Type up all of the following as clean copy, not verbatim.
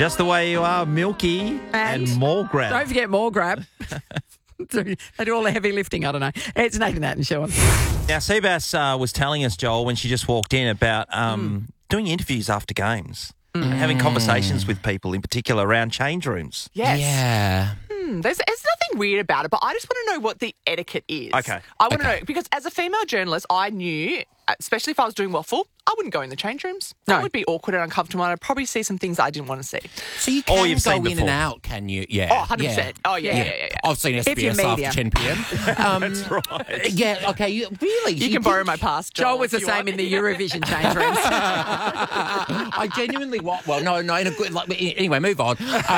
Just the way you are, Milky and more grab. Don't forget more grab. They do all the heavy lifting. I don't know. It's Nathan Nat and Sean. Now, Seabass was telling us, Joel, when she just walked in about doing interviews after games and having conversations with people, in particular around change rooms. Yes. Yeah. There's nothing weird about it, but I just want to know what the etiquette is. Okay. I want to know, because as a female journalist, I knew, especially if I was doing waffle, I wouldn't go in the change rooms. No. That would be awkward and uncomfortable, and I'd probably see some things I didn't want to see. So you Or can you've go seen in before. and out, can you? Yeah. Oh, 100%. Oh, yeah. I've seen If you're SBS media. after 10 p.m. That's right. Yeah, okay. Really? You can borrow my pass, Joel was the if you same want. in the Eurovision change rooms. I genuinely want. Well, no, in a good. Anyway, move on.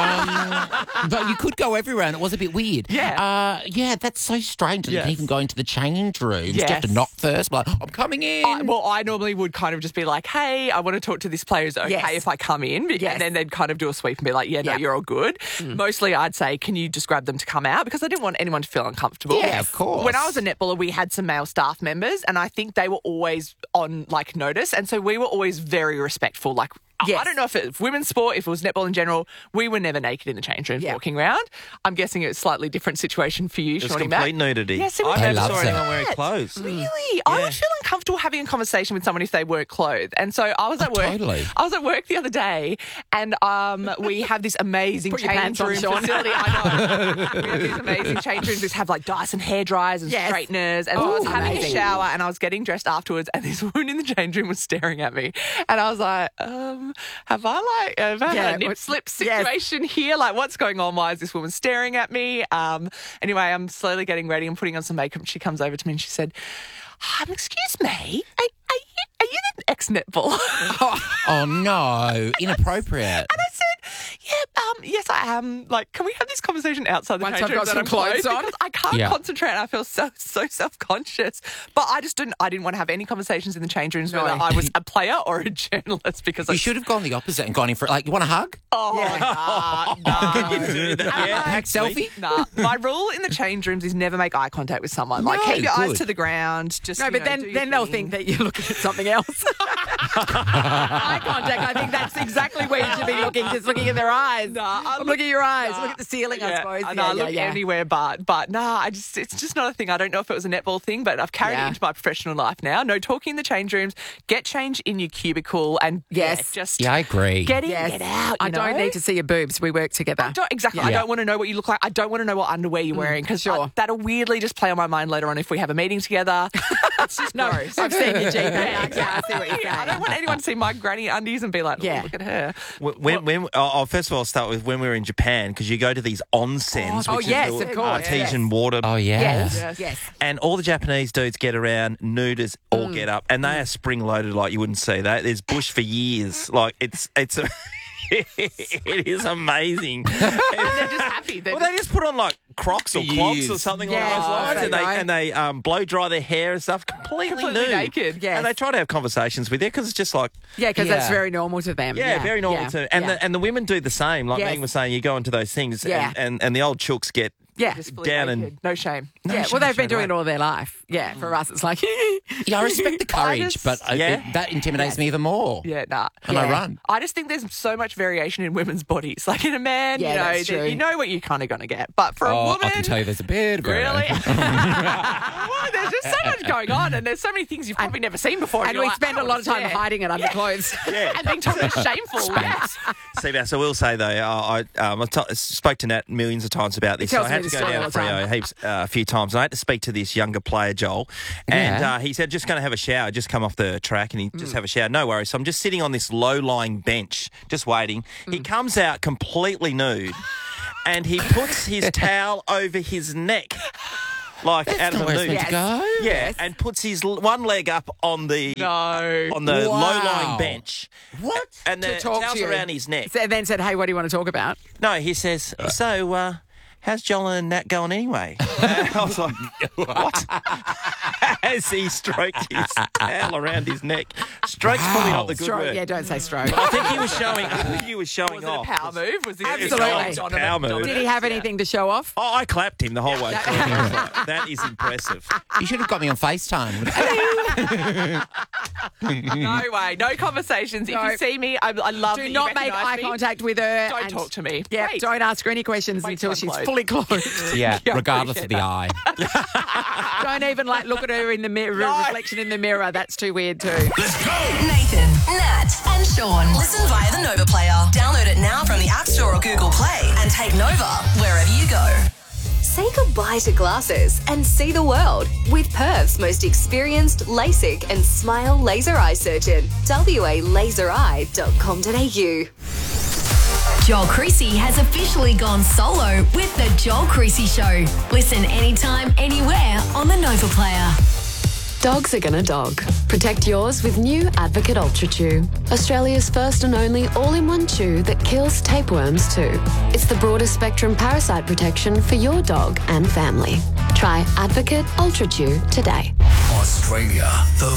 But you could go everywhere, and it was a bit weird. Yeah. Yeah, that's so strange. You Yes. can even go into the change rooms. You have to Yes. knock first. Like, I'm coming in. I normally would kind of just be like, hey, I want to talk to this player. Is it okay Yes. if I come in? Yes. And then they'd kind of do a sweep and be like, no, Yeah. you're all good. Mostly I'd say, can you just grab them to come out? Because I didn't want anyone to feel uncomfortable. Yeah, of course. When I was a netballer, we had some male staff members, and I think they were always on, notice. And so we were always very respectful. Yes. I don't know if it's women's sport, if it was netball in general, we were never naked in the change rooms Yeah. walking around. I'm guessing it's a slightly different situation for you, It's Shawnee complete Mac. nudity. Yes, it I was. never love saw that. anyone wearing clothes. Really? I would feel uncomfortable having a conversation with someone if they weren't clothed. And so I was at work. totally. I was at work the other day, and we have this amazing Put your change pants on, room Sean. facility. I know. We have these amazing change rooms. Which have Dyson hair dryers and Yes. straighteners. And so I was Ooh, having amazing. a shower, and I was getting dressed afterwards, and this woman in the change room was staring at me, and I was like, have I had a nip slip situation here? What's going on? Why is this woman staring at me? Anyway, I'm slowly getting ready and putting on some makeup. She comes over to me and she said, excuse me, are you the ex-netball? Oh no, inappropriate. And I said, yes, I am. Can we have this conversation outside the Once change I've room got that some I'm clothes clothed? on? Because I can't Yeah. concentrate. And I feel so self-conscious. But I didn't want to have any conversations in the change rooms whether I was a player or a journalist, because You should have gone the opposite and gone in for you want a hug? Can you do that? Yeah, Selfie? Nah. My rule in the change rooms is never make eye contact with someone. No, Keep your eyes good. to the ground. Just No, but do then your they'll thing. think that you're looking at something else. Eye contact. I think that's exactly where you should be looking. Just looking at their eyes. Look at your eyes. Look at the ceiling. I suppose. I look anywhere, but it's just not a thing. I don't know if it was a netball thing, but I've carried it into my professional life now. No talking in the change rooms. Get change in your cubicle, and just Yeah, I agree. get in, get out. I don't need to see your boobs. We work together. Exactly. Yeah. I don't want to know what you look like. I don't want to know what underwear you're wearing, because that'll weirdly just play on my mind later on if we have a meeting together. It's just No, gross. I've seen your GP. Yeah, Okay, I see what you're saying. I don't want anyone to see my granny undies and be like, Yeah. look at her. I'll first of all start with when we were in Japan, because you go to these onsens, Oh, which yes, is the of course. artesian water. Oh yeah. Yes. And all the Japanese dudes get around nude as all get up, and they are spring loaded like you wouldn't see. There's bush for years. It's it is amazing. And they're just happy. Well, they just put on Crocs or clogs or something Yeah, along those lines, I and know. they blow dry their hair and stuff completely nude. naked. Yes. And they try to have conversations with you because it's just Because that's very normal to them. very normal too. And the women do the same. Like Yes. Megan was saying, you go into those things, Yeah. and the old chooks get Just fully down naked. and no shame. Yeah, well, they've been doing it all their life. Yeah, for us, it's like, Yeah, I respect the courage, but that intimidates me even more. Yeah, nah. And I run. I just think there's so much variation in women's bodies. Like in a man, Yeah, that's true. you know what you're kind of going to get. But for a woman, I can tell you there's a bit of really? variation. Well, there's just so much going on, and there's so many things you've probably never seen before. and you're we like, spend "Oh, a lot of time what's hiding it under clothes. yeah. and being told it's shameful. Yeah. Seabass, I will say though, I spoke to Nat millions of times about this. He tells So I had me to the go story down all the time. Freo a few times, and I had to speak to this younger player, Joel, and Yeah. he said just going to have a shower, just come off the track, and he just have a shower. No worries. So I'm just sitting on this low-lying bench, just waiting. He comes out completely nude, and he puts his towel over his neck. Out of Not the where it's nude. meant to go. Yeah, and puts his one leg up on the No. low-lying Wow. bench. What? And the To talk to towel's you. around his neck. And then said, hey, what do you want to talk about? No, he says, so how's Joel and Nat going anyway? And I was like, what? As he stroked his towel around his neck. Stroke's probably not the good word. Yeah, don't say stroke. But I think he was showing. Was it off. a power move? Was it Absolutely. Power move. Did he have anything to show off? Oh, I clapped him the whole way through. I was like, that is impressive. You should have got me on FaceTime. No way. No conversations. No. If you see me, I love that Do you not make recognise eye me. contact with her. Don't and- talk to me. Yeah, Wait. don't ask her any questions Wait until to she's unload. fully closed. Yeah, Yeah, regardless of the eye. Don't even look at her in the mirror, reflection in the mirror. That's too weird too. Nathan, Nat, and Sean. Listen via the Nova Player. Download it now from the App Store or Google Play and take Nova wherever you go. Say goodbye to glasses and see the world with Perth's most experienced LASIK and Smile laser eye surgeon. WALasereye.com.au. Joel Creasy has officially gone solo with The Joel Creasy Show. Listen anytime, anywhere on the Nova Player. Dogs are gonna dog. Protect yours with new Advocate Ultra Chew. Australia's first and only all-in-one chew that kills tapeworms too. It's the broadest spectrum parasite protection for your dog and family. Try Advocate Ultra Chew today. Australia, the